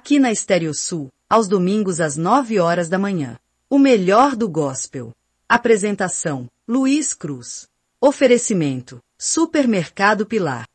Aqui na Estéreo Sul, aos domingos às 9 horas da manhã. O melhor do gospel. Apresentação: Luiz Cruz. Oferecimento: Supermercado Pilar.